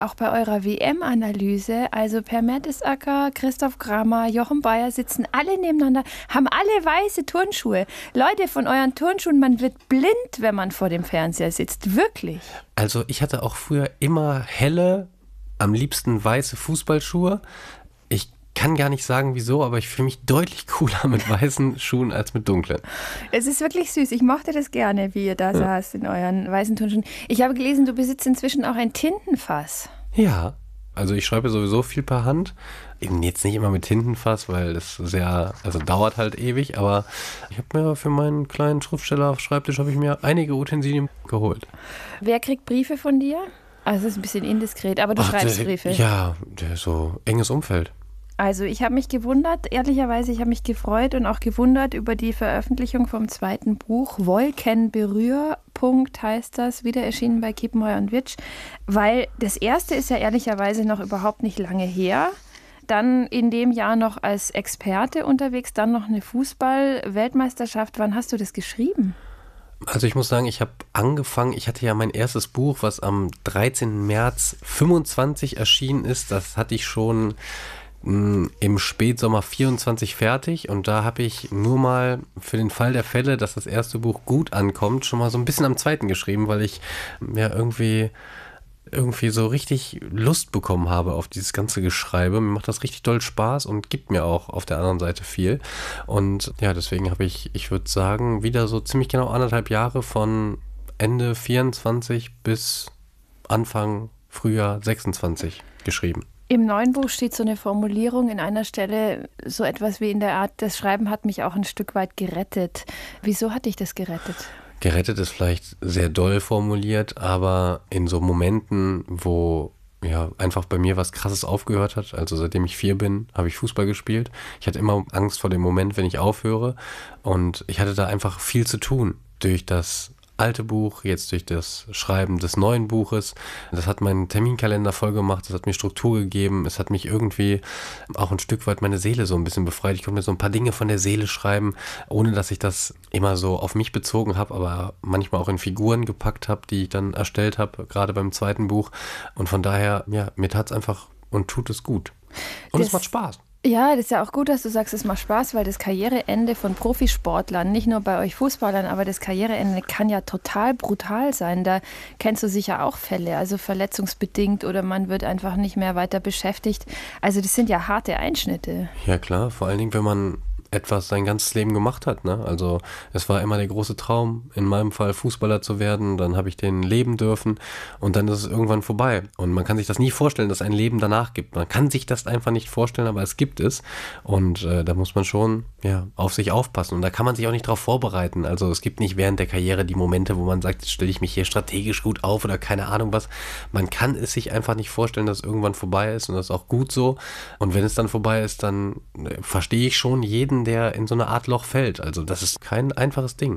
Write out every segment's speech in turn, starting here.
auch bei eurer WM-Analyse, also Per Mertesacker, Christoph Kramer, Jochen Bayer sitzen alle nebeneinander, haben alle weiße Turnschuhe. Leute, von euren Turnschuhen, man wird blind, wenn man vor dem Fernseher sitzt. Wirklich. Also ich hatte auch früher immer helle, am liebsten weiße Fußballschuhe. Ich kann gar nicht sagen, wieso, aber ich fühle mich deutlich cooler mit weißen Schuhen als mit dunklen. Es ist wirklich süß. Ich mochte das gerne, wie ihr da saßt in euren weißen Turnschuhen. Ich habe gelesen, du besitzt inzwischen auch ein Tintenfass. Ja, also ich schreibe sowieso viel per Hand. Eben jetzt nicht immer mit Tintenfass, weil das dauert halt ewig, aber ich habe mir für meinen kleinen Schriftsteller auf Schreibtisch habe ich mir einige Utensilien geholt. Wer kriegt Briefe von dir? Also das ist ein bisschen indiskret, aber du schreibst Briefe. Ja, so enges Umfeld. Also ich habe mich gewundert, ehrlicherweise, ich habe mich gefreut und auch gewundert über die Veröffentlichung vom zweiten Buch. Wolkenberührpunkt heißt das, wieder erschienen bei Kiepenheuer und Witsch, weil das erste ist ja ehrlicherweise noch überhaupt nicht lange her. Dann in dem Jahr noch als Experte unterwegs, dann noch eine Fußball-Weltmeisterschaft. Wann hast du das geschrieben? Also ich muss sagen, ich habe angefangen, ich hatte ja mein erstes Buch, was am 13. März 25 erschienen ist, das hatte ich schon im Spätsommer 24 fertig und da habe ich nur mal für den Fall der Fälle, dass das erste Buch gut ankommt, schon mal so ein bisschen am zweiten geschrieben, weil ich ja irgendwie so richtig Lust bekommen habe auf dieses ganze Geschreibe. Mir macht das richtig doll Spaß und gibt mir auch auf der anderen Seite viel. Und ja, deswegen habe ich würde sagen, wieder so ziemlich genau 1,5 Jahre von Ende 24 bis Anfang Frühjahr 26 geschrieben. Im neuen Buch steht so eine Formulierung in einer Stelle, so etwas wie in der Art, das Schreiben hat mich auch ein Stück weit gerettet. Wieso hat dich das gerettet? Gerettet ist vielleicht sehr doll formuliert, aber in so Momenten, wo ja einfach bei mir was Krasses aufgehört hat, also seitdem ich 4 bin, habe ich Fußball gespielt. Ich hatte immer Angst vor dem Moment, wenn ich aufhöre und ich hatte da einfach viel zu tun durch das alte Buch, jetzt durch das Schreiben des neuen Buches. Das hat meinen Terminkalender voll gemacht, das hat mir Struktur gegeben, es hat mich irgendwie auch ein Stück weit meine Seele so ein bisschen befreit. Ich konnte mir so ein paar Dinge von der Seele schreiben, ohne dass ich das immer so auf mich bezogen habe, aber manchmal auch in Figuren gepackt habe, die ich dann erstellt habe, gerade beim zweiten Buch. Und von daher, ja, mir tat es einfach und tut es gut. Und es macht Spaß. Ja, das ist ja auch gut, dass du sagst, es macht Spaß, weil das Karriereende von Profisportlern, nicht nur bei euch Fußballern, aber das Karriereende kann ja total brutal sein. Da kennst du sicher auch Fälle, also verletzungsbedingt oder man wird einfach nicht mehr weiter beschäftigt. Also das sind ja harte Einschnitte. Ja klar, vor allen Dingen, wenn man etwas sein ganzes Leben gemacht hat, ne? Also es war immer der große Traum, in meinem Fall Fußballer zu werden, dann habe ich den leben dürfen und dann ist es irgendwann vorbei und man kann sich das nie vorstellen, dass es ein Leben danach gibt. Man kann sich das einfach nicht vorstellen, aber es gibt es und da muss man schon auf sich aufpassen und da kann man sich auch nicht drauf vorbereiten. Also es gibt nicht während der Karriere die Momente, wo man sagt, jetzt stelle ich mich hier strategisch gut auf oder keine Ahnung was. Man kann es sich einfach nicht vorstellen, dass es irgendwann vorbei ist und das ist auch gut so und wenn es dann vorbei ist, dann verstehe ich schon jeden, der in so eine Art Loch fällt. Also das ist kein einfaches Ding.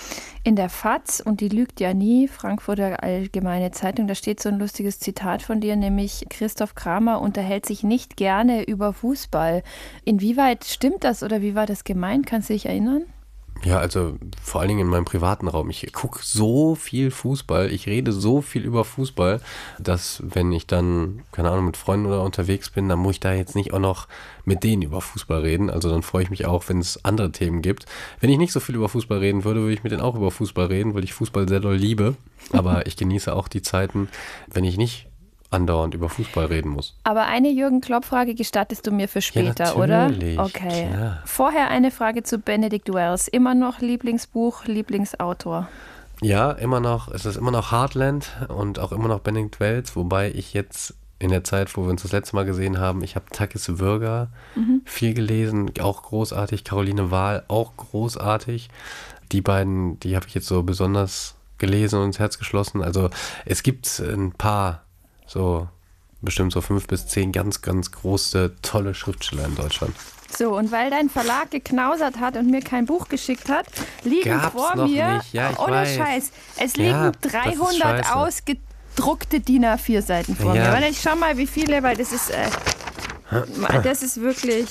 In der FAZ, und die lügt ja nie, Frankfurter Allgemeine Zeitung, da steht so ein lustiges Zitat von dir, nämlich Christoph Kramer unterhält sich nicht gerne über Fußball. Inwieweit stimmt das oder wie war das gemeint? Kannst du dich erinnern? Ja, also vor allen Dingen in meinem privaten Raum. Ich gucke so viel Fußball, ich rede so viel über Fußball, dass wenn ich dann, keine Ahnung, mit Freunden oder unterwegs bin, dann muss ich da jetzt nicht auch noch mit denen über Fußball reden. Also dann freue ich mich auch, wenn es andere Themen gibt. Wenn ich nicht so viel über Fußball reden würde, würde ich mit denen auch über Fußball reden, weil ich Fußball sehr doll liebe. Aber ich genieße auch die Zeiten, wenn ich nicht andauernd über Fußball reden muss. Aber eine Jürgen-Klopp-Frage gestattest du mir für später, ja, oder? Natürlich, okay. Klar. Vorher eine Frage zu Benedict Wells. Immer noch Lieblingsbuch, Lieblingsautor? Ja, immer noch. Es ist immer noch Heartland und auch immer noch Benedict Wells, wobei ich jetzt in der Zeit, wo wir uns das letzte Mal gesehen haben, ich habe Takis Würger viel gelesen, auch großartig. Caroline Wahl, auch großartig. Die beiden, die habe ich jetzt so besonders gelesen und ins Herz geschlossen. Also es gibt ein paar so bestimmt so 5 bis 10 ganz, ganz große, tolle Schriftsteller in Deutschland. So, und weil dein Verlag geknausert hat und mir kein Buch geschickt hat, liegen Gab's vor noch mir, nicht. Ja, ich ohne weiß. Scheiß, es liegen 300 ausgedruckte DIN A4-Seiten vor mir. Weil ich schau mal, wie viele, weil das ist wirklich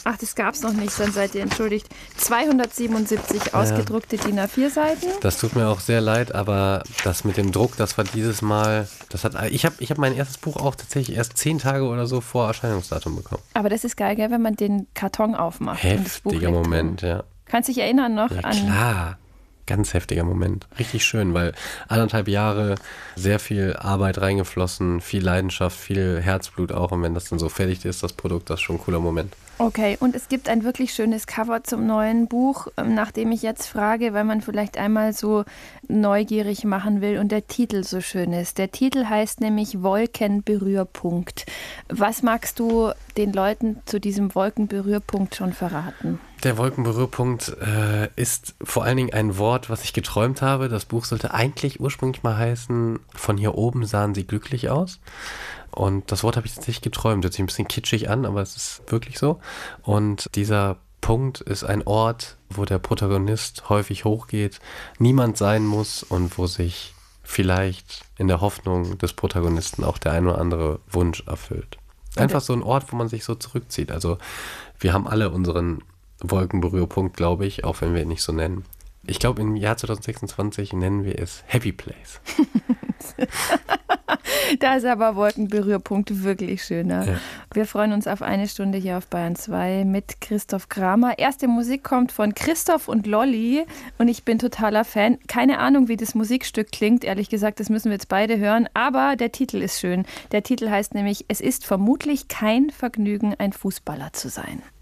Ach, das gab es noch nicht, dann seid ihr entschuldigt. 277 ausgedruckte DIN A4-Seiten. Das tut mir auch sehr leid, aber das mit dem Druck, das war dieses Mal, ich hab mein erstes Buch auch tatsächlich erst 10 Tage oder so vor Erscheinungsdatum bekommen. Aber das ist geil, gell, wenn man den Karton aufmacht. Heftiger Moment, ja. Kannst dich erinnern noch ja, an... Klar. Ganz heftiger Moment. Richtig schön, weil 1,5 Jahre sehr viel Arbeit reingeflossen, viel Leidenschaft, viel Herzblut auch. Und wenn das dann so fertig ist, das Produkt, das ist schon ein cooler Moment. Okay, und es gibt ein wirklich schönes Cover zum neuen Buch, nach dem ich jetzt frage, weil man vielleicht einmal so neugierig machen will und der Titel so schön ist. Der Titel heißt nämlich Wolkenberührpunkt. Was magst du den Leuten zu diesem Wolkenberührpunkt schon verraten? Der Wolkenberührpunkt ist vor allen Dingen ein Wort, was ich geträumt habe. Das Buch sollte eigentlich ursprünglich mal heißen, von hier oben sahen sie glücklich aus. Und das Wort habe ich tatsächlich geträumt. Hört sich ein bisschen kitschig an, aber es ist wirklich so. Und dieser Punkt ist ein Ort, wo der Protagonist häufig hochgeht, niemand sein muss und wo sich vielleicht in der Hoffnung des Protagonisten auch der ein oder andere Wunsch erfüllt. Einfach so ein Ort, wo man sich so zurückzieht. Also wir haben alle unseren Wolkenberührpunkt, glaube ich, auch wenn wir ihn nicht so nennen. Ich glaube, im Jahr 2026 nennen wir es Happy Place. Da ist aber Wolkenberührpunkt wirklich schöner. Ja. Wir freuen uns auf 1 Stunde hier auf Bayern 2 mit Christoph Kramer. Erste Musik kommt von Christoph und Lolli und ich bin totaler Fan. Keine Ahnung, wie das Musikstück klingt, ehrlich gesagt, das müssen wir jetzt beide hören, aber der Titel ist schön. Der Titel heißt nämlich, es ist vermutlich kein Vergnügen, ein Fußballer zu sein.